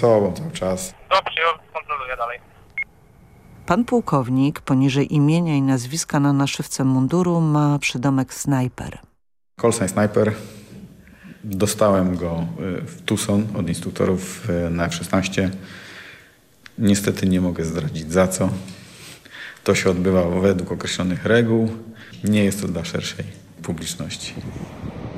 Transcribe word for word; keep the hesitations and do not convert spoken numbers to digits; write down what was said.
sobą cały czas. Dobrze, kontroluję dalej. Pan pułkownik poniżej imienia i nazwiska na naszywce munduru ma przydomek snajper. Call sign Sniper. Dostałem go w Tucson od instruktorów na F szesnaście. Niestety nie mogę zdradzić za co. To się odbywało według określonych reguł. Nie jest to dla szerszej publiczności.